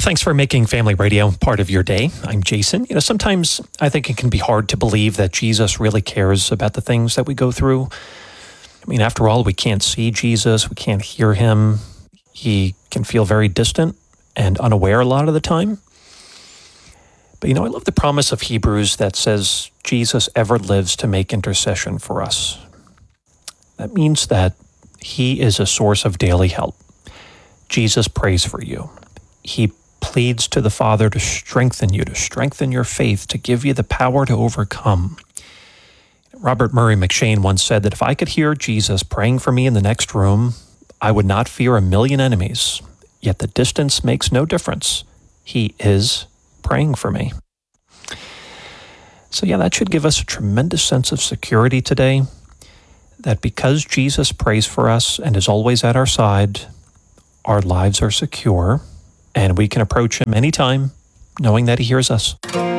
Well, thanks for making Family Radio part of your day. I'm Jason. Sometimes I think it can be hard to believe that Jesus really cares about the things that we go through. After all, we can't see Jesus, we can't hear him. He can feel very distant and unaware a lot of the time. But I love the promise of Hebrews that says Jesus ever lives to make intercession for us. That means that he is a source of daily help. Jesus prays for you. He pleads to the Father to strengthen you, to strengthen your faith, to give you the power to overcome. Robert Murray McShane once said that if I could hear Jesus praying for me in the next room, I would not fear a million enemies. Yet the distance makes no difference. He is praying for me. So that should give us a tremendous sense of security today, that because Jesus prays for us and is always at our side, our lives are secure, and we can approach him anytime, knowing that he hears us.